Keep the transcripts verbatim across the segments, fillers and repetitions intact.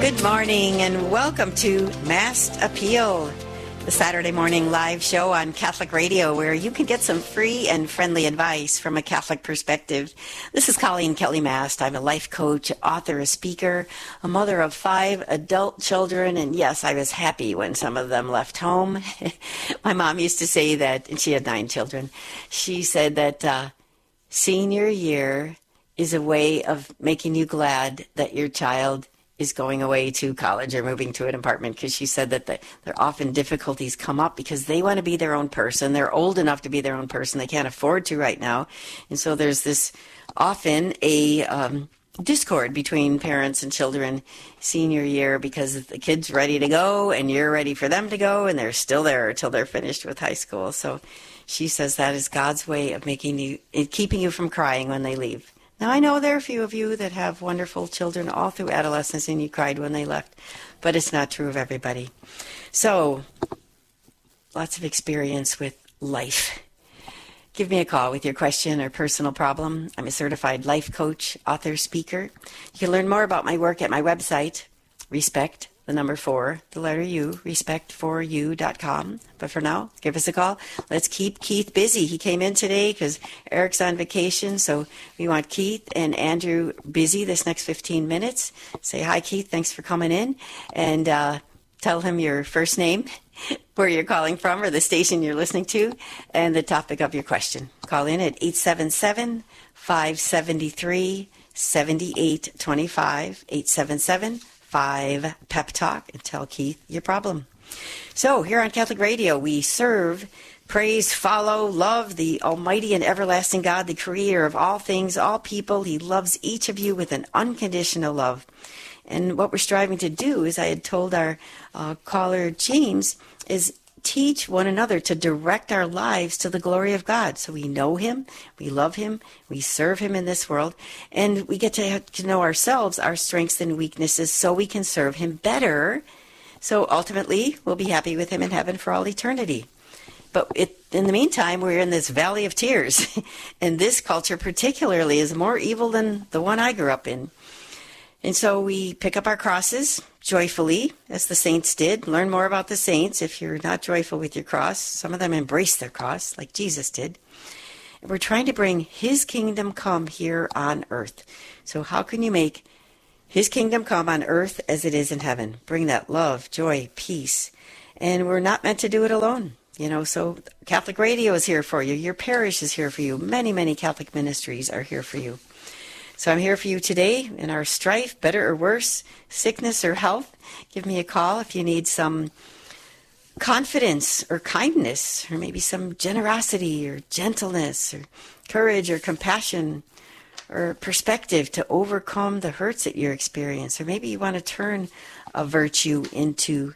Good morning and welcome to Mass Appeal, the Saturday morning live show on Catholic Radio where you can get some free and friendly advice from a Catholic perspective. This is Colleen Kelly Mast. I'm a life coach, author, a speaker, a mother of five adult children, and yes, I was happy when some of them left home. My mom used to say that, and she had nine children, she said that uh, senior year is a way of making you glad that your child is going away to college or moving to an apartment, because she said that the, there often difficulties come up because they want to be their own person. They're old enough to be their own person. They can't afford to right now. And so there's this often a um, discord between parents and children senior year because the kid's ready to go and you're ready for them to go and they're still there until they're finished with high school. So she says that is God's way of making you, keeping you from crying when they leave. Now, I know there are a few of you that have wonderful children all through adolescence and you cried when they left, but it's not true of everybody. So, lots of experience with life. Give me a call with your question or personal problem. I'm a certified life coach, author, speaker. You can learn more about my work at my website, Respect, the number four, the letter U, respect for you dot com. But for now, give us a call. Let's keep Keith busy. He came in today because Eric's on vacation, so we want Keith and Andrew busy this next fifteen minutes. Say hi, Keith. Thanks for coming in. And uh, tell him your first name, where you're calling from, or the station you're listening to, and the topic of your question. Call in at eight seven seven, five seven three, seven eight two five, eight seven seven, five Pep Talk, and tell Keith your problem. So here on Catholic Radio, we serve, praise, follow, love the almighty and everlasting God, the creator of all things, all people. He loves each of you with an unconditional love. And what we're striving to do, as I had told our uh, caller James, is teach one another to direct our lives to the glory of God. So we know him, we love him, we serve him in this world, and we get to, to know ourselves, our strengths and weaknesses, so we can serve him better. So ultimately, we'll be happy with him in heaven for all eternity. But it, in the meantime, we're in this valley of tears. And this culture particularly is more evil than the one I grew up in. And so we pick up our crosses joyfully, as the saints did. Learn more about the saints if you're not joyful with your cross. Some of them embrace their cross, like Jesus did. And we're trying to bring his kingdom come here on earth. So how can you make his kingdom come on earth as it is in heaven? Bring that love, joy, peace. And we're not meant to do it alone. You know, so Catholic Radio is here for you. Your parish is here for you. Many, many Catholic ministries are here for you. So I'm here for you today in our strife, better or worse, sickness or health. Give me a call if you need some confidence or kindness, or maybe some generosity or gentleness or courage or compassion or perspective to overcome the hurts that you experience. Or maybe you want to turn a virtue into,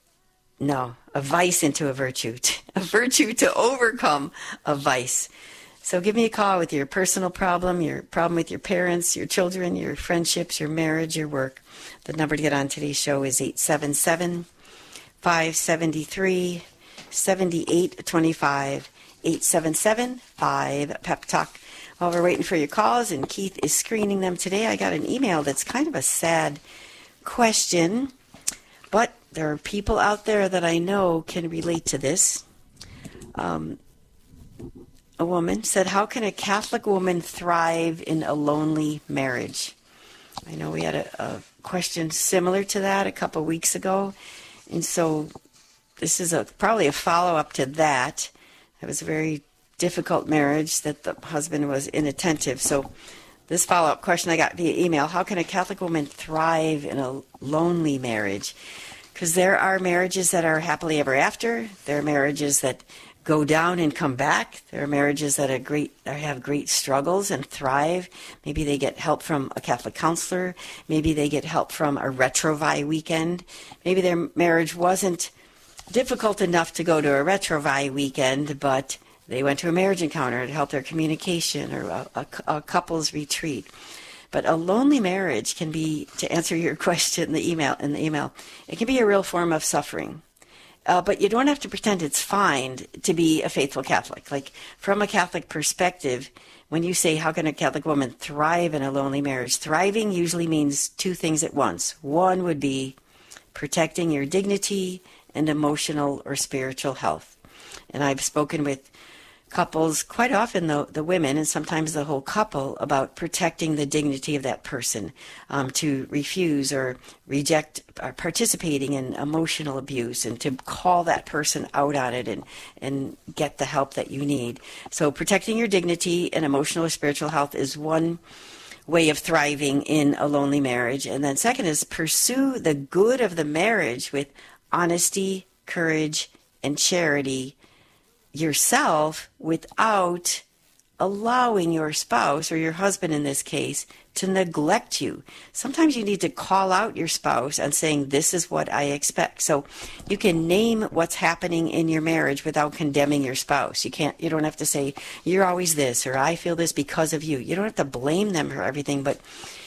no, a vice into a virtue, a virtue to overcome a vice. So give me a call with your personal problem, your problem with your parents, your children, your friendships, your marriage, your work. The number to get on today's show is eight seven seven, five seven three, seven eight two five, eight seven seven, five Pep Talk. While we're waiting for your calls, and Keith is screening them today, I got an email that's kind of a sad question, but there are people out there that I know can relate to this. Um... A woman said, how can a Catholic woman thrive in a lonely marriage? I know we had a, a question similar to that a couple weeks ago. And so this is a probably a follow-up to that. It was a very difficult marriage that the husband was inattentive. So this follow-up question I got via email, how can a Catholic woman thrive in a lonely marriage? Because there are marriages that are happily ever after. There are marriages that go down and come back. There are marriages that are great, that have great struggles and thrive. Maybe they get help from a Catholic counselor. Maybe they get help from a Retrovi weekend. Maybe their marriage wasn't difficult enough to go to a Retrovi weekend, but they went to a marriage encounter to help their communication, or a, a, a couples retreat. But a lonely marriage can be, to answer your question in the email, in the email, it can be a real form of suffering. Uh, but you don't have to pretend it's fine to be a faithful Catholic. Like, from a Catholic perspective, when you say, how can a Catholic woman thrive in a lonely marriage? Thriving usually means two things at once. One would be protecting your dignity and emotional or spiritual health. And I've spoken with couples, quite often the, the women, and sometimes the whole couple, about protecting the dignity of that person, um, to refuse or reject uh, participating in emotional abuse, and to call that person out on it and, and get the help that you need. So protecting your dignity and emotional or spiritual health is one way of thriving in a lonely marriage. And then second is pursue the good of the marriage with honesty, courage, and charity yourself, without allowing your spouse, or your husband in this case, to neglect you. Sometimes you need to call out your spouse and saying, this is what I expect. So you can name what's happening in your marriage without condemning your spouse. You can't, you don't have to say, you're always this, or I feel this because of you. You don't have to blame them for everything, but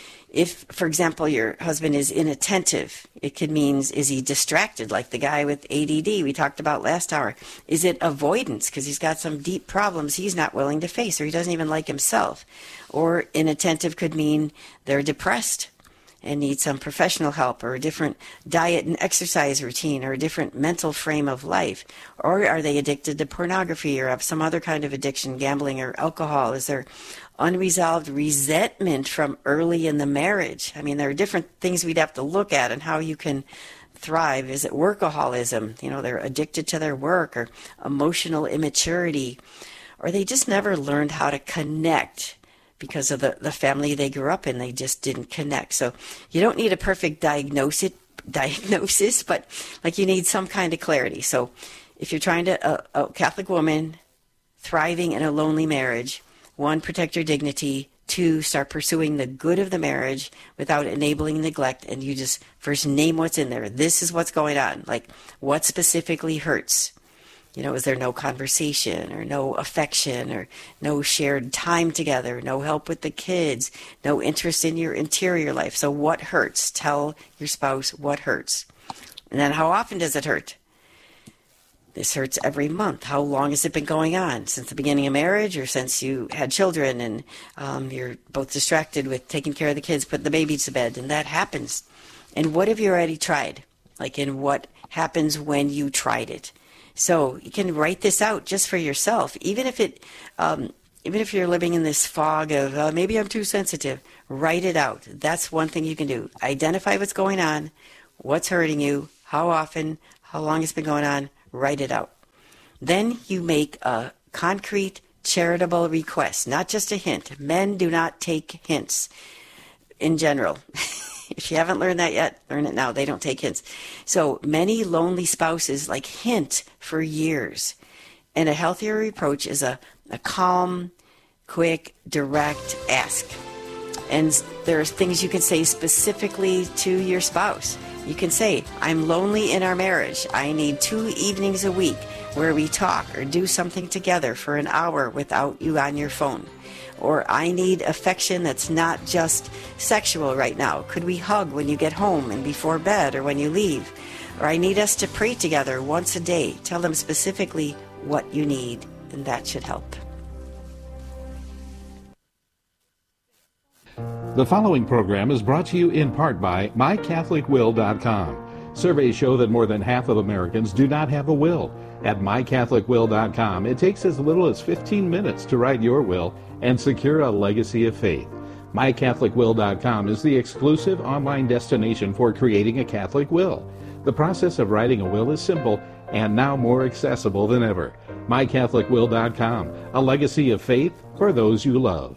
if, for example, your husband is inattentive, it could mean, is he distracted, like the guy with A D D we talked about last hour? Is it avoidance because he's got some deep problems he's not willing to face, or he doesn't even like himself? Or inattentive could mean they're depressed and need some professional help, or a different diet and exercise routine, or a different mental frame of life. Or are they addicted to pornography, or have some other kind of addiction, gambling or alcohol? Is there unresolved resentment from early in the marriage? I mean, there are different things we'd have to look at and how you can thrive. Is it workaholism? You know, they're addicted to their work, or emotional immaturity, or they just never learned how to connect because of the, the family they grew up in. They just didn't connect. So you don't need a perfect diagnosis, diagnosis, but like you need some kind of clarity. So if you're trying to, a, a Catholic woman thriving in a lonely marriage, one, protect your dignity. Two, start pursuing the good of the marriage without enabling neglect. And you just first name what's in there. This is what's going on. Like, what specifically hurts? You know, is there no conversation, or no affection, or no shared time together, no help with the kids, no interest in your interior life? So what hurts? Tell your spouse what hurts. And then, how often does it hurt? This hurts every month. How long has it been going on? Since the beginning of marriage, or since you had children and um, you're both distracted with taking care of the kids, putting the babies to bed, and that happens. And what have you already tried? Like, in what happens when you tried it? So you can write this out just for yourself, even if it, um, even if you're living in this fog of uh, maybe I'm too sensitive. Write it out. That's one thing you can do. Identify what's going on, what's hurting you, how often, how long it's been going on. Write it out. Then you make a concrete, charitable request, not just a hint. Men do not take hints in general. If you haven't learned that yet, learn it now. They don't take hints. So many lonely spouses like hint for years. And a healthier approach is a, a calm, quick, direct ask. And there are things you can say specifically to your spouse. You can say, I'm lonely in our marriage. I need two evenings a week where we talk or do something together for an hour without you on your phone. Or I need affection that's not just sexual right now. Could we hug when you get home and before bed, or when you leave? Or I need us to pray together once a day. Tell them specifically what you need, and that should help. The following program is brought to you in part by my catholic will dot com. Surveys show that more than half of Americans do not have a will. At my catholic will dot com, it takes as little as fifteen minutes to write your will and secure a legacy of faith. my catholic will dot com is the exclusive online destination for creating a Catholic will. The process of writing a will is simple and now more accessible than ever. my catholic will dot com, a legacy of faith for those you love.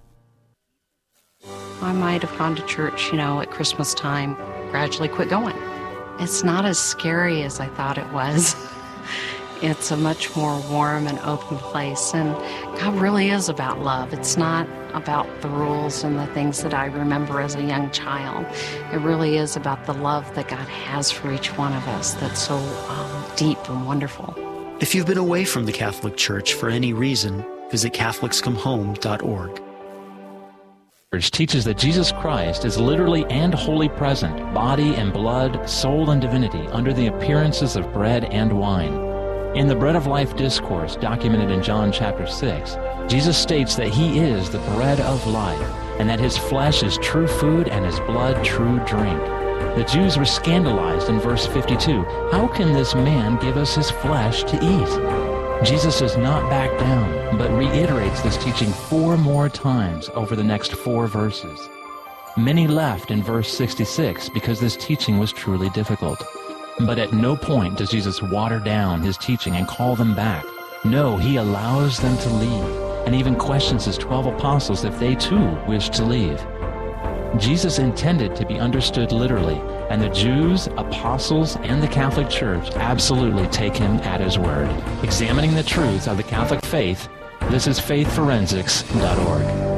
I might have gone to church, you know, at Christmas time, gradually quit going. It's not as scary as I thought it was. It's a much more warm and open place, and God really is about love. It's not about the rules and the things that I remember as a young child. It really is about the love that God has for each one of us that's so um, deep and wonderful. If you've been away from the Catholic Church for any reason, visit catholics come home dot org. Church teaches that Jesus Christ is literally and wholly present, body and blood, soul and divinity, under the appearances of bread and wine. In the Bread of Life discourse documented in John chapter six, Jesus states that he is the bread of life, and that his flesh is true food and his blood true drink. The Jews were scandalized in verse fifty-two. How can this man give us his flesh to eat? Jesus does not back down, but reiterates this teaching four more times over the next four verses. Many left in verse sixty-six because this teaching was truly difficult. But at no point does Jesus water down his teaching and call them back. No, he allows them to leave, and even questions his twelve apostles if they too wish to leave. Jesus intended to be understood literally, and the Jews, apostles, and the Catholic Church absolutely take him at his word. Examining the truth of the Catholic faith, this is faith forensics dot org.